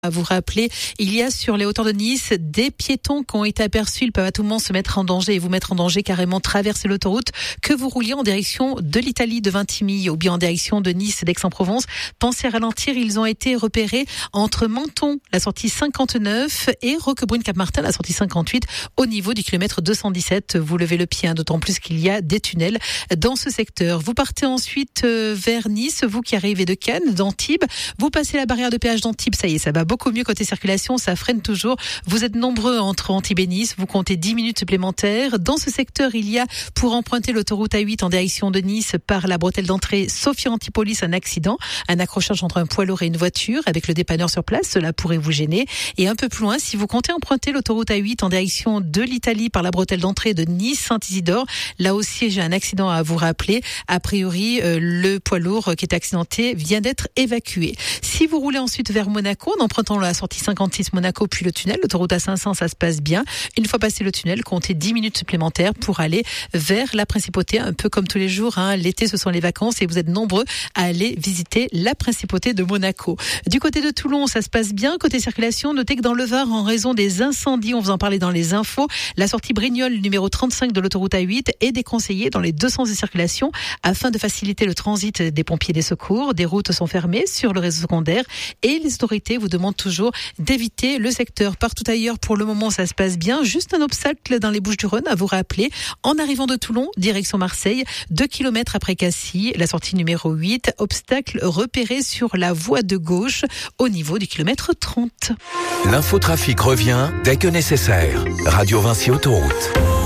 À vous rappeler, il y a sur les hauteurs de Nice des piétons qui ont été aperçus. Ils peuvent à tout moment se mettre en danger et vous mettre en danger carrément, traverser l'autoroute, que vous rouliez en direction de l'Italie, de Vintimille ou bien en direction de Nice, d'Aix-en-Provence. Pensez à ralentir. Ils ont été repérés entre Menton, la sortie 59, et Roquebrune-Cap-Martin, la sortie 58, au niveau du kilomètre 217. Vous levez le pied, d'autant plus qu'il y a des tunnels dans ce secteur. Vous partez ensuite vers Nice, vous qui arrivez de Cannes, d'Antibes. Vous passez la barrière de péage d'Antibes, ça y est, ça va beaucoup mieux côté circulation, ça freine toujours. Vous êtes nombreux entre Antibes et Nice, vous comptez 10 minutes supplémentaires. Dans ce secteur, il y a, pour emprunter l'autoroute A8 en direction de Nice par la bretelle d'entrée Sophia Antipolis, un accident, un accrochage entre un poids lourd et une voiture avec le dépanneur sur place, cela pourrait vous gêner. Et un peu plus loin, si vous comptez emprunter l'autoroute A8 en direction de l'Italie par la bretelle d'entrée de Nice-Saint-Isidore, là aussi j'ai un accident à vous rappeler. A priori, le poids lourd qui est accidenté vient d'être évacué. Si vous roulez ensuite vers Monaco, en empruntant la sortie 56 Monaco puis le tunnel, l'autoroute A500, ça se passe bien. Une fois passé le tunnel, comptez 10 minutes supplémentaires pour aller vers la Principauté, un peu comme tous les jours. L'été, ce sont les vacances et vous êtes nombreux à aller visiter la Principauté de Monaco. Du côté de Toulon, ça se passe bien. Côté circulation, notez que dans le Var, en raison des incendies, on vous en parlait dans les infos, la sortie Brignoles, numéro 35 de l'autoroute A8, est déconseillée dans les deux sens de circulation afin de faciliter le transit des pompiers et des secours. Des routes sont fermées sur le réseau secondaire et les autorités vous demandent toujours d'éviter le secteur. Partout ailleurs, pour le moment, ça se passe bien. Juste un obstacle dans les Bouches-du-Rhône à vous rappeler. En arrivant de Toulon, direction Marseille, 2 km après Cassis, la sortie numéro 8, obstacle repéré sur la voie de gauche au niveau du kilomètre 30. L'infotrafic revient dès que nécessaire. Radio Vinci Autoroute.